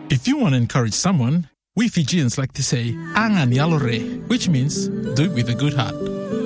If you want to encourage someone, we Fijians like to say, "Angan yalore," which means do it with a good heart.